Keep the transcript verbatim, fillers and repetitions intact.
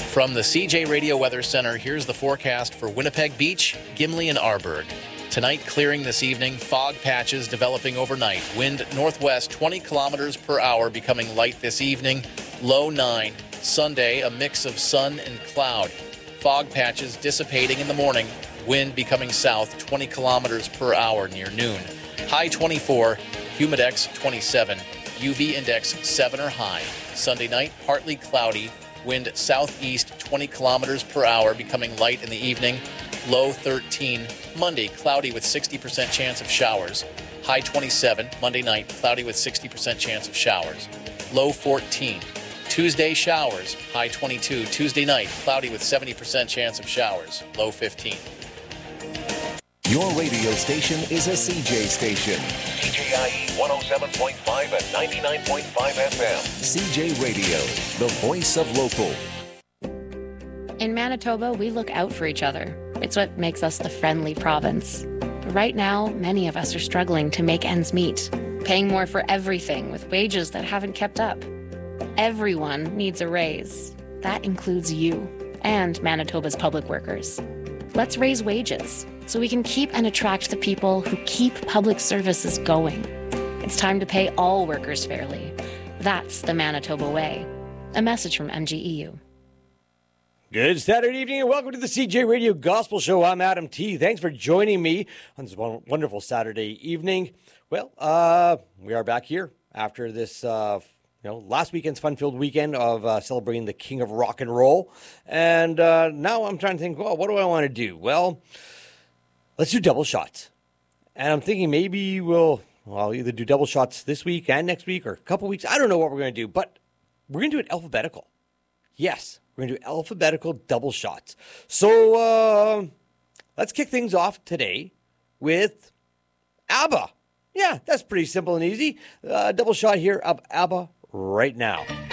From the C J Radio Weather Center, here's the forecast for Winnipeg Beach, Gimli, and Arborg. Tonight, clearing this evening, fog patches developing overnight. Wind northwest twenty kilometers per hour, becoming light this evening, low nine. Sunday, a mix of sun and cloud. Fog patches dissipating in the morning. Wind becoming south twenty kilometers per hour near noon. High twenty-four, humidex twenty-seven, U V index seven or high. Sunday night, partly cloudy. Wind southeast twenty kilometers per hour, becoming light in the evening. Low thirteen. Monday, cloudy with sixty percent chance of showers. High twenty-seven. Monday night, cloudy with sixty percent chance of showers. Low fourteen. Tuesday, showers. High twenty-two. Tuesday night, cloudy with seventy percent chance of showers. Low fifteen. Your radio station is a C J station. C J I E one oh seven point five and ninety-nine point five F M. C J Radio, the voice of local. In Manitoba, we look out for each other. It's what makes us the friendly province. But right now, many of us are struggling to make ends meet, paying more for everything with wages that haven't kept up. Everyone needs a raise. That includes you and Manitoba's public workers. Let's raise wages so we can keep and attract the people who keep public services going. It's time to pay all workers fairly. That's the Manitoba way. A message from M G E U. Good Saturday evening and welcome to the C J Radio Gospel Show. I'm Adam T. Thanks for joining me on this wonderful Saturday evening. Well, uh, we are back here after this uh, you know, last weekend's fun-filled weekend of uh, celebrating the King of Rock and Roll. And uh, now I'm trying to think, well, what do I want to do? Well, let's do double shots. And I'm thinking maybe we'll, well, I'll either do double shots this week and next week or a couple weeks. I don't know what we're going to do, but we're going to do it alphabetical. Yes, we're going to do alphabetical double shots. So uh, let's kick things off today with ABBA. Yeah, that's pretty simple and easy. Uh, double shot here of ABBA right now.